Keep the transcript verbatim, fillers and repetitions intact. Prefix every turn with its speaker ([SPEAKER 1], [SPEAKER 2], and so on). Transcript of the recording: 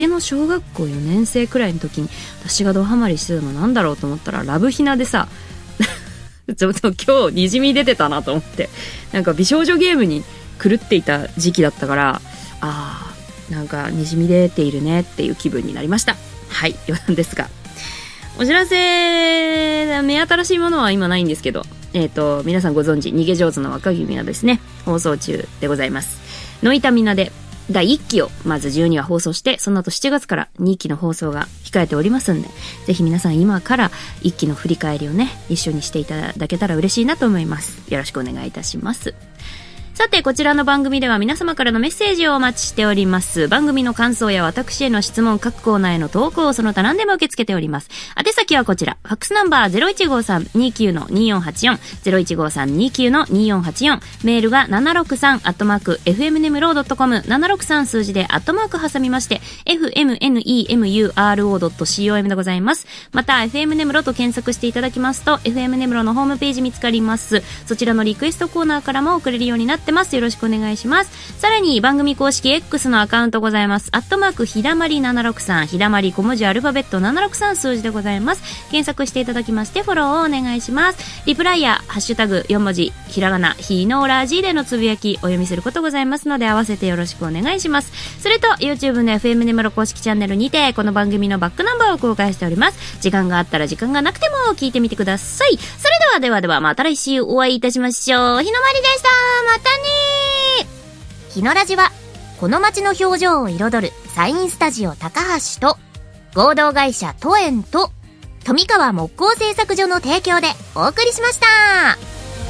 [SPEAKER 1] の小学校よねん生くらいの時に私がドハマりしてたのなんだろうと思ったらラブヒナでさちょっと今日にじみ出てたなと思って、なんか美少女ゲームに狂っていた時期だったから、あーなんかにじみ出ているねっていう気分になりました。はい、余談ですが、お知らせ目新しいものは今ないんですけど、えっと皆さんご存知逃げ上手の若君がですね放送中でございます。ノイタミナでだいいっきをまずじゅうにわ放送して、その後しちがつからにきの放送が控えておりますんで、ぜひ皆さん今からいっきの振り返りをね一緒にしていただけたら嬉しいなと思います。よろしくお願いいたします。さて、こちらの番組では皆様からのメッセージをお待ちしております。番組の感想や私への質問、各コーナーへの投稿をその他何でも受け付けております。宛先はこちら、ファックスナンバー ゼロいちごさんにきゅうのによんはちよん ゼロいちごさんにきゅうのによんはちよん、メールがななろくさんアットマーク エフエムネムロードットコム、ななろくさん数字でアットマーク挟みまして エフエムネムロードットコム でございます。また エフエム ネムロと検索していただきますと エフエム ネムロのホームページ見つかります。そちらのリクエストコーナーからも送れるようになってます。よろしくお願いします。お願いします。さらに番組公式 X のアカウントございます。アットマークひだまりななろくさん、ひだまり小文字アルファベットななろくさん数字でございます。検索していただきましてフォローをお願いします。リプライやハッシュタグよん文字ひらがなひのラジでのつぶやきお読みすることございますので、合わせてよろしくお願いします。それと YouTube の エフエム ネムロ公式チャンネルにてこの番組のバックナンバーを公開しております。時間があったら時間がなくても聞いてみてください。それではではではまた来週お会いいたしましょう。ひのまりでした。またねー。
[SPEAKER 2] ひのラジはこの街の表情を彩るサインスタジオ高橋と合同会社トエンと富川木工製作所の提供でお送りしました。